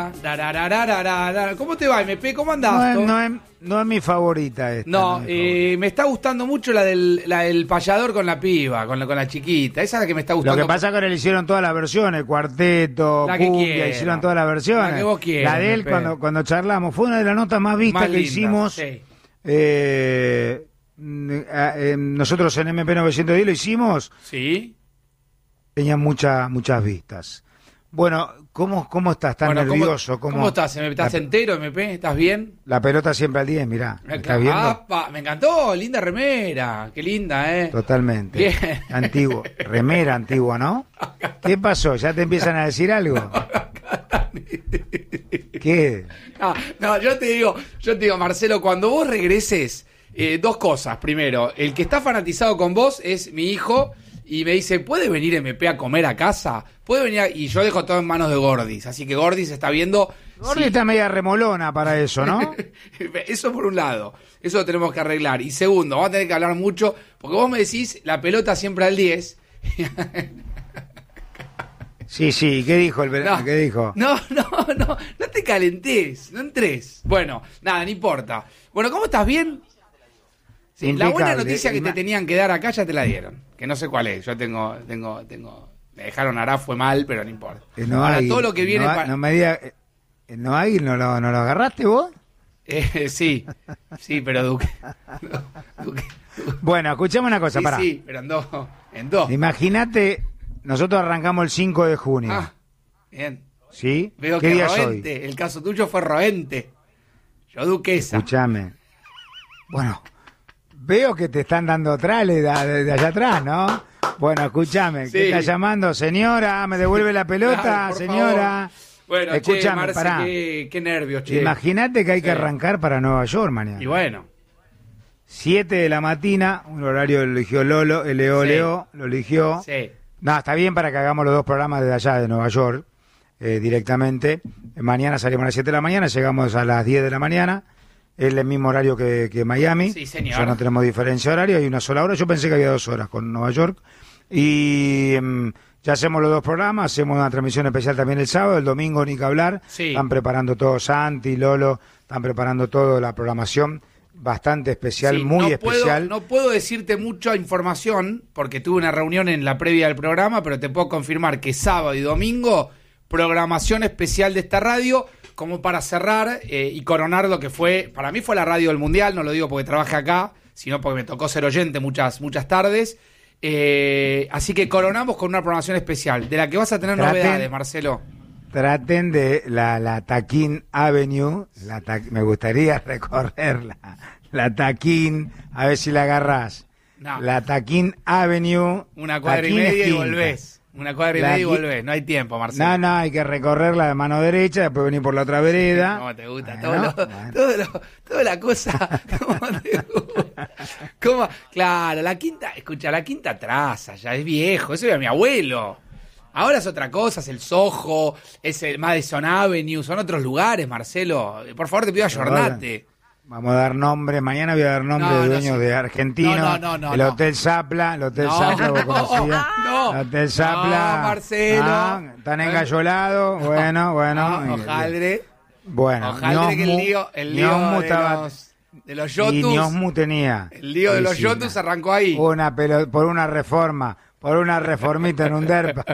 ¿Cómo te va, MP? ¿Cómo andás? No es mi favorita esta. No, me está gustando mucho la del payador con la piba, con la chiquita. Esa es la que me está gustando. Lo que pasa es que le hicieron todas las versiones, cuarteto, cumbia, hicieron todas las versiones. La que vos quieras, la de él, cuando charlamos, fue una de las notas más vistas que hicimos. Sí. Nosotros en MP910 lo hicimos. Sí. Tenía muchas vistas. Bueno, ¿cómo estás? ¿Estás nervioso? ¿Cómo estás? ¿Estás entero, MP? ¿Estás bien? La pelota siempre al 10, mirá. ¿Estás viendo? Me encantó, linda remera. Qué linda, Totalmente. Bien. Antiguo. Remera antigua, ¿no? ¿Qué pasó? ¿Ya te empiezan a decir algo? ¿Qué? No, yo te digo, Marcelo, cuando vos regreses, dos cosas. Primero, el que está fanatizado con vos es mi hijo. Y me dice, ¿puede venir MP a comer a casa? ¿Puede venir? Y yo dejo todo en manos de Gordis. Así que Gordis está viendo... Gordis está media remolona para eso, ¿no? Eso por un lado. Eso lo tenemos que arreglar. Y segundo, vamos a tener que hablar mucho. Porque vos me decís, la pelota siempre al 10. Sí. ¿Qué dijo el verano? ¿Qué dijo? No te calentés. No entres. Bueno, nada, no importa. Bueno, ¿cómo estás? ¿Bien? Sí, la buena noticia que te tenían que dar acá ya te la dieron. Que no sé cuál es. Yo tengo. Me dejaron Ará, fue mal, pero no importa. Ahora, todo lo que viene no me digas. ¿No lo agarraste vos? Sí, pero Duque. Bueno, escuchame una cosa, pará. Sí, pero en dos. Imagínate, nosotros arrancamos el 5 de junio. Bien. ¿Sí? Veo ¿Qué que día Roente, soy? el caso tuyo fue Roente. Yo duquesa. Escuchame. Bueno, veo que te están dando trales de allá atrás, ¿no? Bueno, escúchame, Sí. ¿qué está llamando? Señora, ¿me devuelve la pelota? Claro, por señora. favor. Bueno, escúchame, Marce, pará. Qué nervios, che. Imagínate que hay que Sí. arrancar para Nueva York mañana. Y bueno. 7 de la mañana, un horario lo eligió Lolo, Leo lo eligió. Sí. No, está bien para que hagamos los dos programas desde allá, de Nueva York, directamente. Mañana salimos a las 7 de la mañana, llegamos a las 10 de la mañana. Es el mismo horario que Miami. Sí, señor. Ya no tenemos diferencia horaria, hay una sola hora. Yo pensé que había 2 horas con Nueva York. Y ya hacemos los dos programas, hacemos una transmisión especial también el sábado, el domingo ni que hablar. Sí. Están preparando todo, Santi, Lolo, están preparando todo, la programación bastante especial, Sí, muy especial. No puedo decirte mucha información porque tuve una reunión en la previa del programa, pero te puedo confirmar que sábado y domingo, programación especial de esta radio, como para cerrar y coronar lo que fue, para mí fue la radio del Mundial, no lo digo porque trabajé acá, sino porque me tocó ser oyente muchas tardes. Así que coronamos con una programación especial, de la que vas a tener novedades, Marcelo. Traten de la Taquín Avenue, me gustaría recorrerla, la Taquín, a ver si la agarrás. No. La Taquín Avenue. Una cuadra y Taquín media y Esquinta. volvés. Una cuadra y media y volvés. No hay tiempo, Marcelo. No, hay que recorrerla de mano derecha, después venir por la otra vereda. ¿Cómo te gusta? Bueno, Toda la cosa. ¿Cómo te gusta? Claro, la quinta traza, ya es viejo. Eso era mi abuelo. Ahora es otra cosa, es el Soho, es el Madison Avenue, son otros lugares, Marcelo. Por favor, te pido ayornate. Vamos a dar nombre, mañana voy a dar nombre de dueños de argentinos. No. El Hotel Zapla, Zapla, vos conocías. No. El Hotel Zapla. No, Marcelo. Están engallolados, bueno. Ojalá. Bueno, Ojalá que el lío de los Yotus. Y Ñosmu tenía. El lío de los Yotus arrancó ahí. Por una reformita en un DERPA.